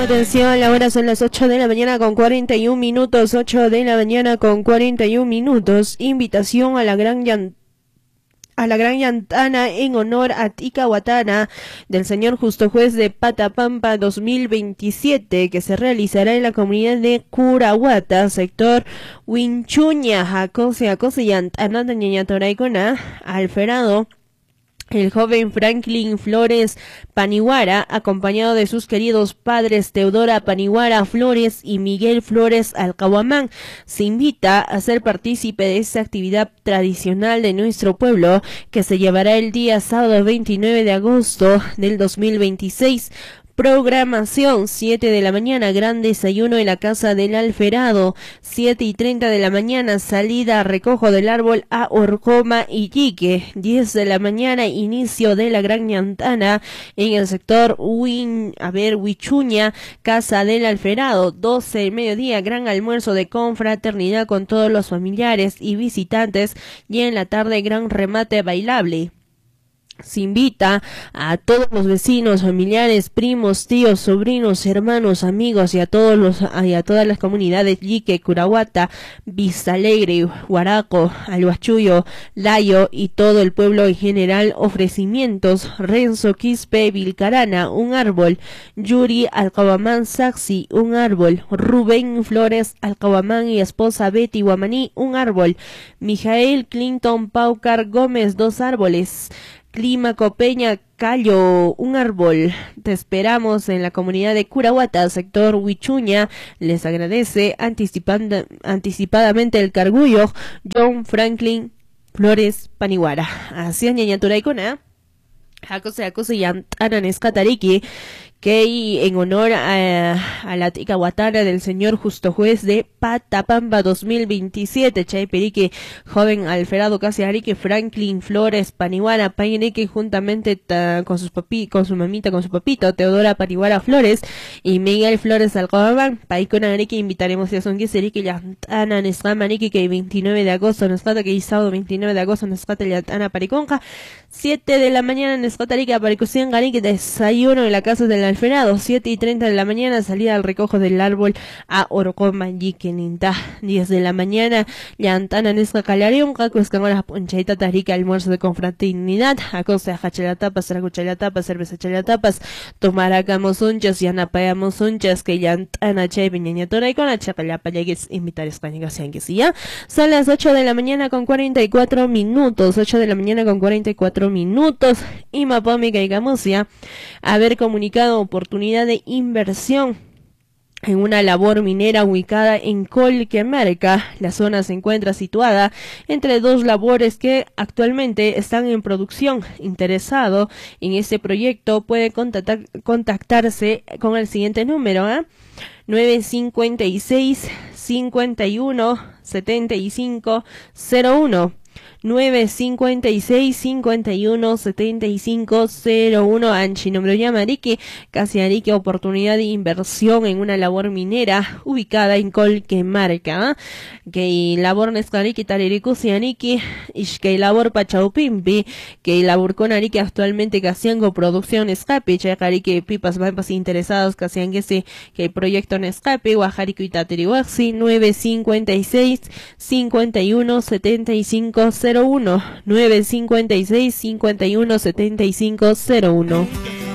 Atención, la hora son las 8 de la mañana con 41 minutos, 8 de la mañana con 41 minutos. Invitación a la gran llantana en honor a Tika Watana del señor Justo Juez de Patapampa 2027, que se realizará en la comunidad de Curahuata, sector Huinchuña, Jacose Llantana de Ñañatoraicona, Alferado. El joven Franklin Flores Panihuara, acompañado de sus queridos padres Teodora Panihuara Flores y Miguel Flores Alcahuamán, se invita a ser partícipe de esta actividad tradicional de nuestro pueblo, que se llevará el día sábado 29 de agosto del 2026. Programación: 7 de la mañana, gran desayuno en la casa del Alferado. 7:30 de la mañana, salida a recojo del árbol a Orcoma y Yique. 10 de la mañana, inicio de la gran llantana en el sector Huichuña, casa del Alferado. 12 del mediodía, gran almuerzo de confraternidad con todos los familiares y visitantes, y en la tarde gran remate bailable. Se invita a todos los vecinos, familiares, primos, tíos, sobrinos, hermanos, amigos y a todas las comunidades Yique, Curahuata, Vista Alegre, Huaraco, Alhuachuyo, Layo y todo el pueblo en general. Ofrecimientos: Renzo Quispe Vilcarana, un árbol; Yuri Alcahuamán Saxi, un árbol; Rubén Flores Alcahuamán y esposa Betty Guamaní, un árbol; Mijael Clinton Paucar Gómez, 2 árboles; Clímaco Peña Cayo, un árbol. Te esperamos en la comunidad de Curahuata, sector Huichuña. Les agradece anticipadamente el cargullo John Franklin Flores Panihuara. Así es, Ñañaturaicona. Jacose Llantana Nescatariki, que en honor a la Tika Watana del señor Justo Juez de Patapampa 2027, Chayperique, joven Alferado Casiarique, Franklin Flores Panihuara Painique, juntamente con su mamita, con su papito, Teodora Panihuara Flores y Miguel Flores Alcahuamán. Paicona Arique, invitaremos a son Giserique Llantana Nescamanique, que 29 de agosto Nescata, que sábado 29 de agosto Nescata Llantana Pariconja. 7 de la mañana Nescatarica Paricucien Garique, desayuno en la casa del Alferado. 7:30 de la mañana, salida al recojo del árbol a Orocoma Yiqueninta. 10 de la mañana, llantana Nesca Calarión, Cacuescamora Ponchaita Tarica, almuerzo de confraternidad, acosta Hachelatapas, Saracuchalatapas, cerveza Chalatapas, tomaracamos unchas y anapayamos unchas, que llantana Chay Peñañatora y con la Chacalapa llegues invitar españolas que sí, ya. Son las 8 de la mañana con 44 minutos, 8 de la mañana con 44 minutos, y Mapómica y Gamusia, haber comunicado oportunidad de inversión en una labor minera ubicada en Colquemarca. La zona se encuentra situada entre 2 labores que actualmente están en producción. Interesado en este proyecto puede contactarse con el siguiente número, 956 51 75 01. 956 51 75 01. Anchi nombre Yamariki, casi Arique, oportunidad de inversión en una labor minera ubicada en Colquemarca. Que labor Nescarique Tariricu Sianiki, que labor Pachaupimpi, que labor con Arique actualmente Casiango producción escape, Chacarique pipas vampas interesados Casiangue que el proyecto en escape, Guajarico y Tatirihuaxi. 956 51 75 01. 956 51 75 01.